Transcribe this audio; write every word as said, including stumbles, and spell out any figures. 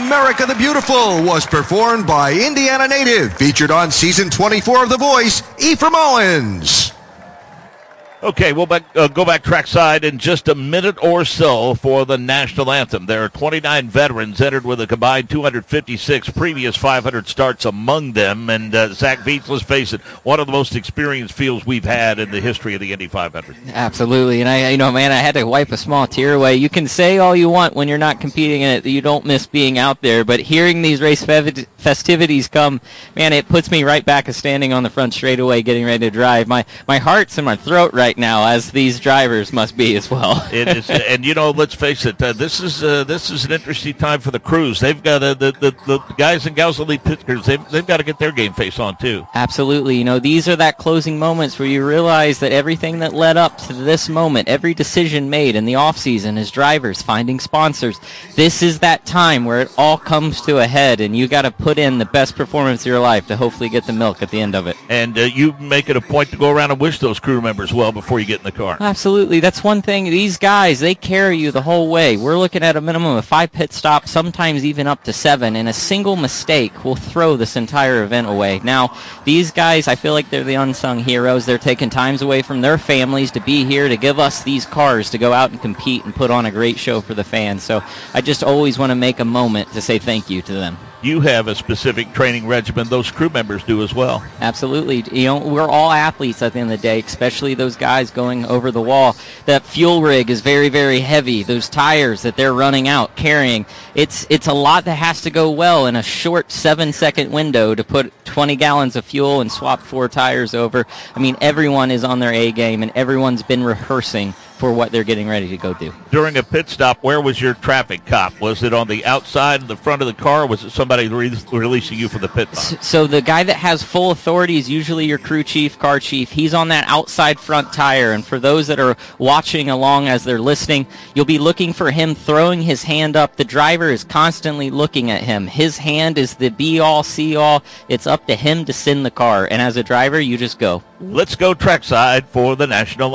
America the Beautiful was performed by Indiana native, featured on season twenty-four of The Voice, Ephraim Owens. Okay, we'll back, uh, go back trackside in just a minute or so for the national anthem. There are twenty-nine veterans entered with a combined two hundred fifty-six previous five hundred starts among them. And uh, Zach Veets, let's face it, one of the most experienced fields we've had in the history of the Indy five hundred. Absolutely. And, I, you know, man, I had to wipe a small tear away. You can say all you want when you're not competing in it that you don't miss being out there. But hearing these race fe- festivities come, man, it puts me right back as standing on the front straightaway getting ready to drive. My, my heart's in my throat right now, as these drivers must be as well. It is, and you know, let's face it. Uh, this is uh, this is an interesting time for the crews. They've got uh, the, the the guys and gals elite pitchers. They've they've got to get their game face on too. Absolutely. You know, these are that closing moments where you realize that everything that led up to this moment, every decision made in the off season, as drivers finding sponsors, this is that time where it all comes to a head, and you got to put in the best performance of your life to hopefully get the milk at the end of it. And uh, you make it a point to go around and wish those crew members well before you get in the car. Absolutely. That's one thing. These guys, they carry you the whole way. We're looking at a minimum of five pit stops, sometimes even up to seven, and a single mistake will throw this entire event away. Now, these guys, I feel like they're the unsung heroes. They're taking times away from their families to be here to give us these cars to go out and compete and put on a great show for the fans. So I just always want to make a moment to say thank you to them. You have a specific training regimen. Those crew members do as well. Absolutely. You know, we're all athletes at the end of the day, especially those guys going over the wall. That fuel rig is very, very heavy. Those tires that they're running out, carrying, it's it's a lot that has to go well in a short seven-second window to put twenty gallons of fuel and swap four tires over. I mean, everyone is on their A game, and everyone's been rehearsing for what they're getting ready to go do. During a pit stop, where was your traffic cop? Was it on the outside, the front of the car, or was it somebody re- releasing you from the pit box? So the guy that has full authority is usually your crew chief, car chief. He's on that outside front tire, and for those that are watching along as they're listening, you'll be looking for him throwing his hand up. The driver is constantly looking at him. His hand is the be-all, see-all. It's up to him to send the car, and as a driver, you just go. Let's go trackside for the national